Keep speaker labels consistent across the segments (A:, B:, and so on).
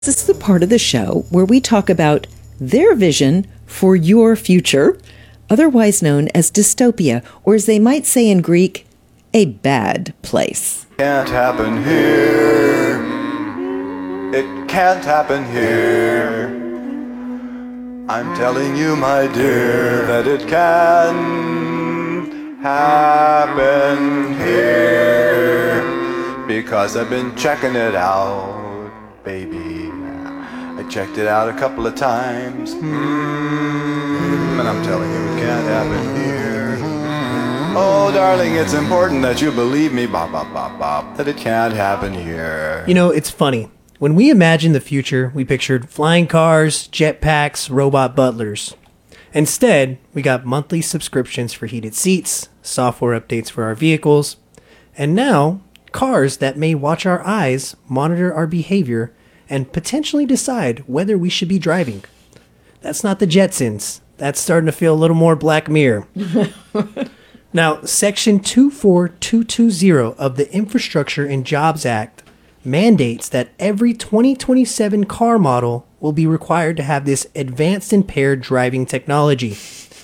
A: This is the part of the show where we talk about their vision for your future, otherwise known as dystopia, or as they might say in Greek, a bad place.
B: Can't happen here. It can't happen here. I'm telling you, my dear, that it can happen here. Because I've been checking it out, baby. I checked it out a couple of times. And I'm telling you, it can't happen here. Oh, darling, it's important that you believe me, that it can't happen here.
C: You know, it's funny. When we imagined the future, we pictured flying cars, jetpacks, robot butlers. Instead, we got monthly subscriptions for heated seats, software updates for our vehicles, and now, cars that may watch our eyes, monitor our behavior, and potentially decide whether we should be driving. That's not the Jetsons. That's starting to feel a little more Black Mirror. Now, Section 24220 of the Infrastructure and Jobs Act mandates that every 2027 car model will be required to have this advanced impaired driving technology.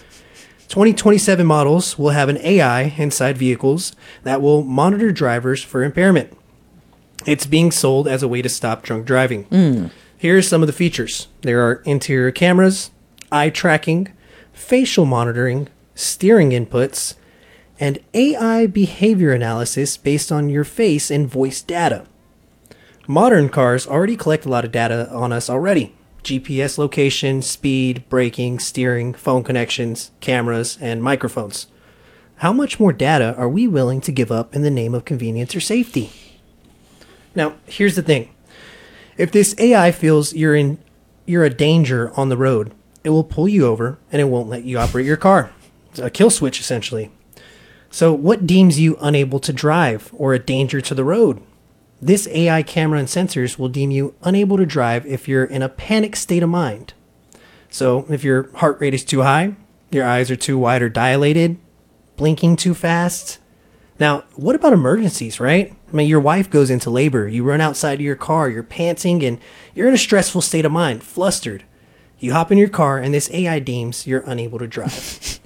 C: 2027 models will have an AI inside vehicles that will monitor drivers for impairment. It's being sold as a way to stop drunk driving. Here are some of the features. There are interior cameras, eye tracking, facial monitoring, steering inputs, and AI behavior analysis based on your face and voice data. Modern cars already collect a lot of data on us already. GPS location, speed, braking, steering, phone connections, cameras, and microphones. How much more data are we willing to give up in the name of convenience or safety? Now, here's the thing. If this AI feels you're a danger on the road, it will pull you over and it won't let you operate your car. It's a kill switch, essentially. So what deems you unable to drive or a danger to the road? This AI camera and sensors will deem you unable to drive if you're in a panic state of mind. So if your heart rate is too high, your eyes are too wide or dilated, blinking too fast. Now, what about emergencies, right? I mean, your wife goes into labor, you run outside of your car, you're panting, and you're in a stressful state of mind, flustered. You hop in your car, and this AI deems you're unable to drive.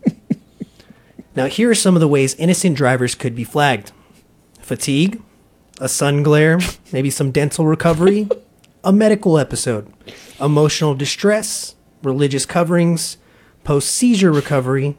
C: Now, here are some of the ways innocent drivers could be flagged. Fatigue, a sun glare, maybe some dental recovery, a medical episode, emotional distress, religious coverings, post-seizure recovery,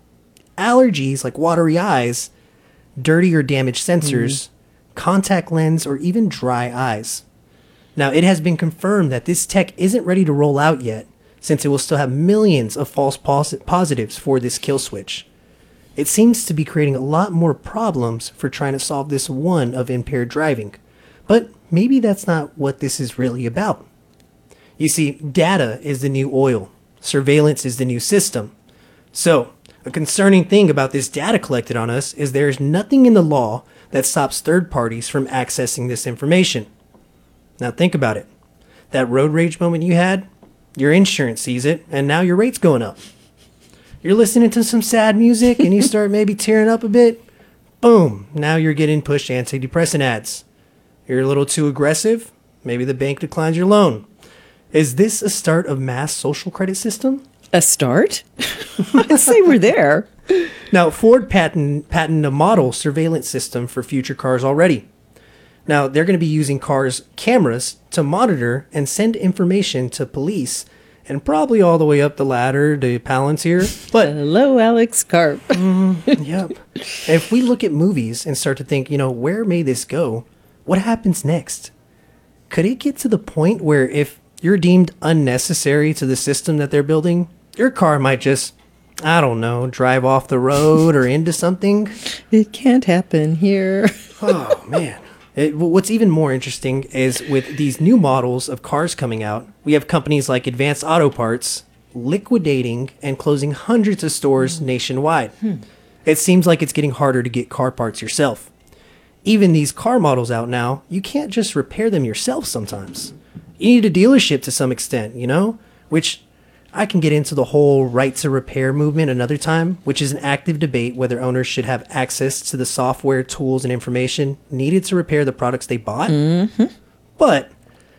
C: allergies like watery eyes, dirty or damaged sensors, contact lens, or even dry eyes. Now, it has been confirmed that this tech isn't ready to roll out yet, since it will still have millions of false positives for this kill switch. It seems to be creating a lot more problems for trying to solve this one of impaired driving. But maybe that's not what this is really about. You see, data is the new oil. Surveillance is the new system. So, a concerning thing about this data collected on us is there is nothing in the law that stops third parties from accessing this information. Now think about it. That road rage moment you had, your insurance sees it, and now your rate's going up. You're listening to some sad music and you start maybe tearing up a bit. Boom, now you're getting pushed antidepressant ads. You're a little too aggressive, maybe the bank declines your loan. Is this a start of mass social credit system?
A: A start? I'd say we're there.
C: Now, Ford patented a model surveillance system for future cars already. Now, they're going to be using cars' cameras to monitor and send information to police, and probably all the way up the ladder to Palantir. But
A: hello, Alex Karp.
C: Yep. If we look at movies and start to think, where may this go? What happens next? Could it get to the point where if you're deemed unnecessary to the system that they're building, your car might just, I don't know, drive off the road or into something?
A: It can't happen here.
C: Oh, man. What's even more interesting is with these new models of cars coming out, we have companies like Advanced Auto Parts liquidating and closing hundreds of stores nationwide. It seems like it's getting harder to get car parts yourself. Even these car models out now, you can't just repair them yourself sometimes. You need a dealership to some extent, which I can get into the whole right to repair movement another time, which is an active debate whether owners should have access to the software, tools, and information needed to repair the products they bought. But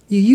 C: You